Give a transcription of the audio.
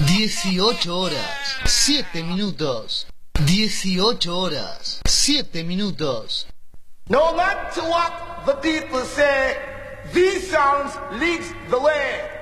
18 horas, 7 minutos. 18 horas, 7 minutos. No matter what the people say, these sounds leads the way.